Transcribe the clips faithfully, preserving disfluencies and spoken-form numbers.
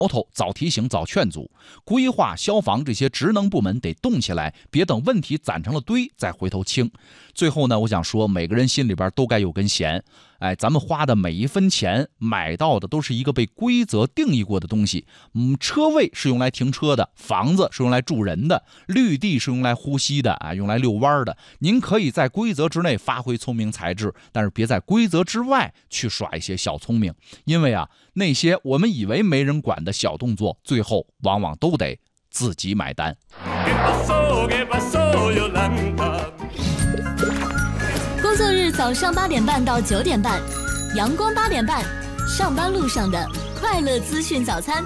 头，早提醒，早劝阻。规划、消防这些职能部门得动起来，别等问题攒成了堆再回头清。最后呢，我想说，每个人心里边都该有根弦。哎，咱们花的每一分钱买到的都是一个被规则定义过的东西。嗯，车位是用来停车的，房子是用来住人的，绿地是用来呼吸的啊，用来遛弯的。您可以在规则之内发挥聪明才智，但是别在规则之外去耍一些小聪明，因为啊，那些我们以为没人管的小动作，最后往往都得自己买单。 工作日早上八点半到九点半，阳光八点半，上班路上的快乐资讯早餐。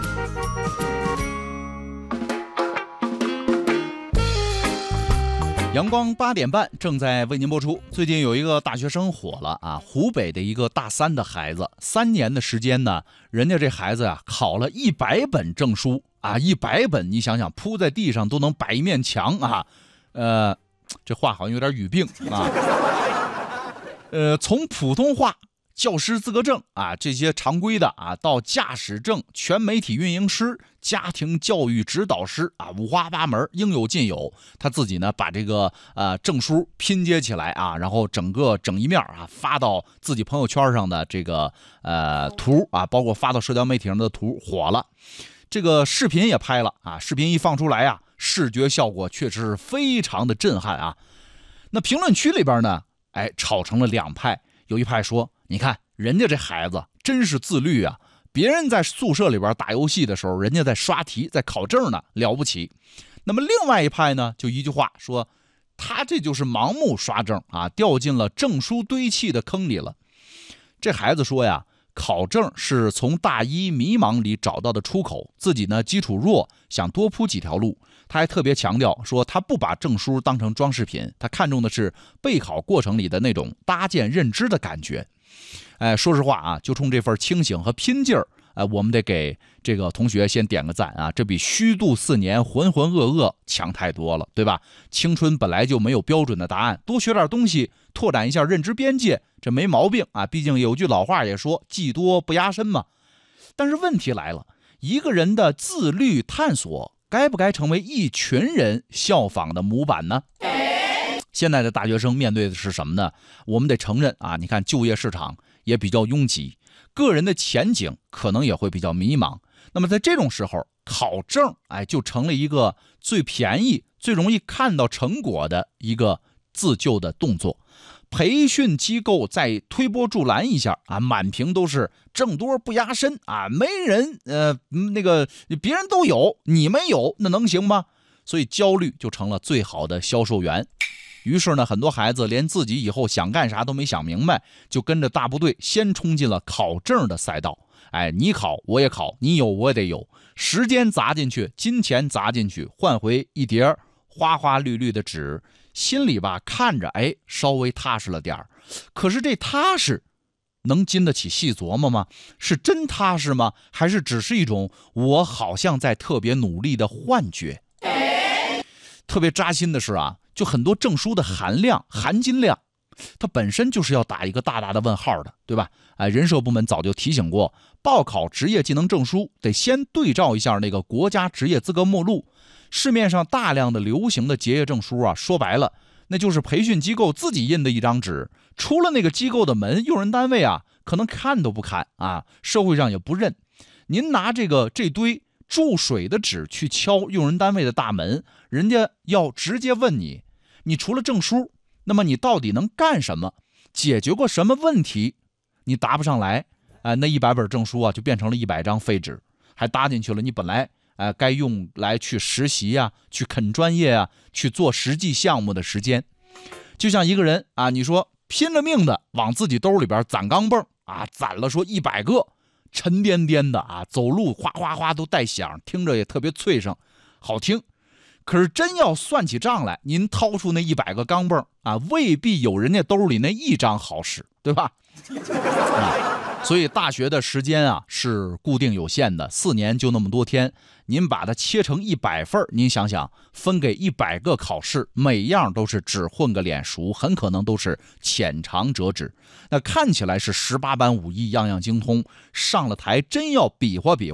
阳光八点半正在为您播出。最近有一个大学生火了啊，湖北的一个大三的孩子，三年的时间呢，人家这孩子啊考了一百本证书啊，一百本，你想想铺在地上都能摆一面墙啊，呃，这话好像有点语病啊。呃，从普通话、教师资格证啊这些常规的啊，到驾驶证、全媒体运营师、家庭教育指导师啊，五花八门，应有尽有。他自己呢，把这个呃证书拼接起来啊，然后整个整一面啊发到自己朋友圈上的这个呃图啊，包括发到社交媒体上的图火了。这个视频也拍了啊，视频一放出来啊，视觉效果确实是非常的震撼啊。那评论区里边呢，哎，吵成了两派。有一派说，你看人家这孩子真是自律啊，别人在宿舍里边打游戏的时候，人家在刷题，在考证呢，了不起。那么另外一派呢，就一句话说，他这就是盲目刷证啊，掉进了证书堆砌的坑里了。这孩子说呀，考证是从大一迷茫里找到的出口，自己呢基础弱，想多铺几条路。他还特别强调说，他不把证书当成装饰品，他看重的是备考过程里的那种搭建认知的感觉。哎，说实话啊，就冲这份清醒和拼劲儿，哎，我们得给这个同学先点个赞啊！这比虚度四年浑浑噩噩强太多了，对吧？青春本来就没有标准的答案，多学点东西，拓展一下认知边界，这没毛病啊。毕竟有句老话也说，技多不压身嘛。但是问题来了，一个人的自律探索，该不该成为一群人效仿的模板呢？现在的大学生面对的是什么呢？我们得承认啊，你看就业市场也比较拥挤，个人的前景可能也会比较迷茫。那么在这种时候，考证哎就成了一个最便宜、最容易看到成果的一个自救的动作。培训机构再推波助澜一下啊，满屏都是挣多不压身啊，没人呃那个别人都有，你没有，那能行吗？所以焦虑就成了最好的销售员。于是呢，很多孩子连自己以后想干啥都没想明白，就跟着大部队先冲进了考证的赛道。哎，你考我也考，你有我也得有，时间砸进去，金钱砸进去，换回一叠花花绿绿的纸，心里吧看着哎稍微踏实了点儿。可是这踏实能经得起细琢磨吗？是真踏实吗？还是只是一种我好像在特别努力的幻觉？特别扎心的是啊，就很多证书的含量、含金量，它本身就是要打一个大大的问号的，对吧？哎，人社部门早就提醒过，报考职业技能证书得先对照一下那个国家职业资格目录。市面上大量的流行的结业证书啊，说白了，那就是培训机构自己印的一张纸，出了那个机构的门，用人单位啊，可能看都不看啊，社会上也不认。您拿这个这堆注水的纸去敲用人单位的大门，人家要直接问你，你除了证书，那么你到底能干什么？解决过什么问题？你答不上来，呃、那一百本证书啊，就变成了一百张废纸，还搭进去了你本来呃该用来去实习啊，去啃专业啊，去做实际项目的时间。就像一个人啊，你说拼了命的往自己兜里边攒钢镚啊，攒了说一百个。沉甸甸的啊，走路哗哗哗都带响，听着也特别脆声，好听。可是真要算起账来，您掏出那一百个钢镚啊，未必有人家兜里那一张好使，对吧？啊，所以大学的时间啊是固定有限的，四年就那么多天，您把它切成一百份，您想想，分给一百个考试，每样都是只混个脸熟，很可能都是浅尝辄止。那看起来是十八般武艺样样精通，上了台真要比划比划，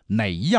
哪一样